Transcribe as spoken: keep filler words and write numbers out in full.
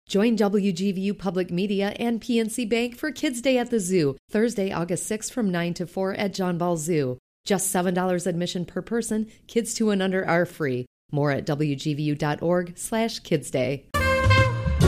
Join W G V U Public Media and P N C Bank for Kids Day at the Zoo, Thursday, August sixth from nine to four at John Ball Zoo. Just seven dollars admission per person. Kids two and under are free. More at W G V U dot org slash kids day.